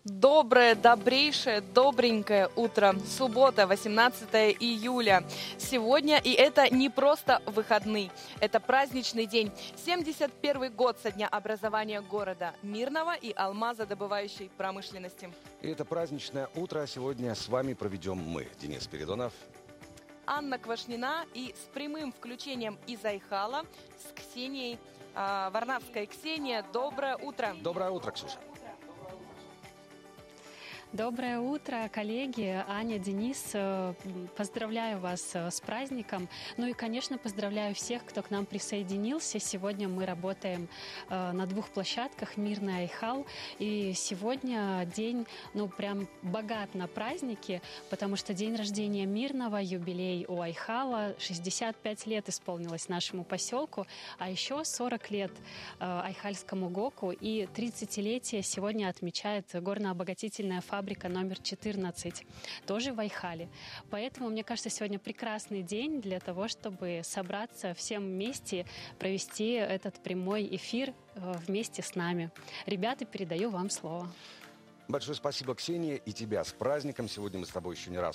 Доброе, добрейшее, добренькое утро. Суббота, 18 июля. Сегодня, и это не просто выходный, это праздничный день. 71-й год со дня образования города Мирного и алмазодобывающей промышленности. И это праздничное утро сегодня с вами проведем мы, Денис Спиридонов, Анна Квашнина, и с прямым включением из Айхала с Ксенией Варнавской. Ксения, доброе утро. Доброе утро, Ксюша. Доброе утро, коллеги. Аня, Денис, поздравляю вас с праздником. Ну и, конечно, поздравляю всех, кто к нам присоединился. Сегодня мы работаем на двух площадках, Мирный и Айхал. И сегодня день, прям богат на праздники, потому что день рождения Мирного, юбилей у Айхала. 65 лет исполнилось нашему поселку, а еще 40 лет Айхальскому ГОКу. И 30-летие сегодня отмечает горно-обогатительная фабрика номер 14, тоже в Айхале. Поэтому, мне кажется, сегодня прекрасный день для того, чтобы собраться всем вместе, провести этот прямой эфир вместе с нами. Ребята, передаю вам слово. Большое спасибо, Ксения, и тебя с праздником. Сегодня мы с тобой еще не раз